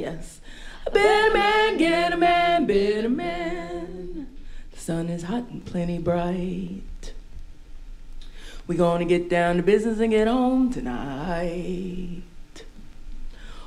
yes. A better man, get a man, better man. The sun is hot and plenty bright. We're gonna get down to business and get home tonight.